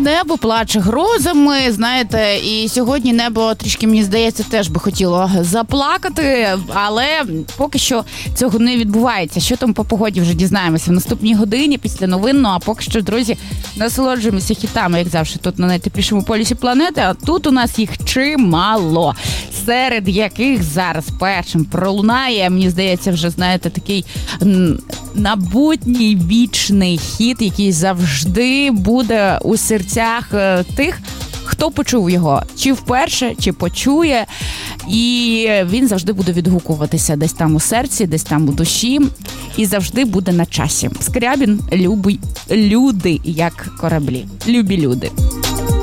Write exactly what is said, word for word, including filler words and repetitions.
небо плаче грозами, знаєте, і сьогодні небо трішки, мені здається, теж би хотіло заплакати, але поки що цього не відбувається. Що там по погоді, вже дізнаємося в наступній годині після новин. Ну, а поки що, друзі, насолоджуємося хітами, як завжди, тут на найтеплішому полюсі планети, а тут у нас їх чимало, серед яких зараз першим пролунає, мені здається, вже, знаєте, такий набутній вічний хіт, який завжди буде у серцях тих, хто почув його, чи вперше, чи почує, і він завжди буде відгукуватися десь там у серці, десь там у душі, і завжди буде на часі. Скрябін, любий, люди, як кораблі. Любі люди.